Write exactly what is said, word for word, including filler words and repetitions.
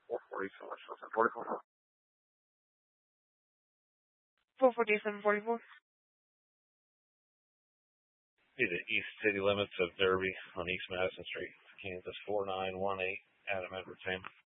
four forty-seven, forty-four. four forty-seven forty-four. Be the east city limits of Derby on East Madison Street, Kansas four nine one eight, Adam Edwards, Sam.